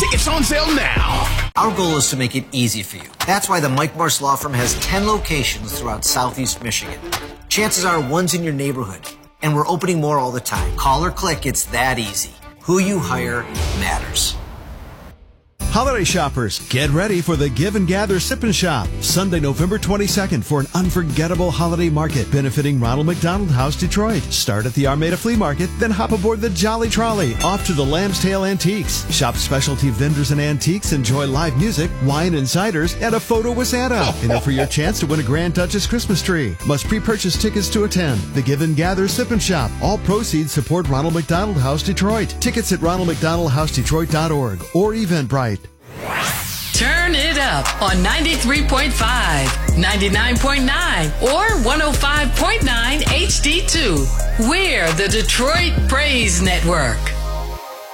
Tickets on sale now. Our goal is to make it easy for you. That's why the Mike Morse Law Firm has 10 locations throughout Southeast Michigan. Chances are one's in your neighborhood, and we're opening more all the time. Call or click, it's that easy. Who you hire matters. Holiday shoppers, get ready for the Give and Gather Sip and Shop, Sunday, November 22nd for an unforgettable holiday market benefiting Ronald McDonald House Detroit. Start at the Armada Flea Market, then hop aboard the Jolly Trolley off to the Lamb's Tail Antiques. Shop specialty vendors and antiques, enjoy live music, wine and ciders, and a photo with Santa. Enter for your chance to win a Grand Duchess Christmas tree. Must pre-purchase tickets to attend. The Give and Gather Sip and Shop. All proceeds support Ronald McDonald House Detroit. Tickets at ronaldmcdonaldhousedetroit.org or Eventbrite. Turn it up on 93.5, 99.9, or 105.9 HD2. We're the Detroit Praise Network.